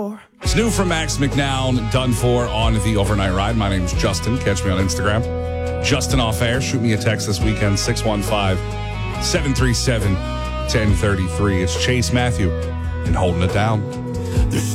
It's new from Max McNown, Done For on the Overnight Ride. My name's Justin. Catch me on Instagram. Justin Off Air. Shoot me a text this weekend, 615-737-1033. It's Chase Matthew and Holding It Down.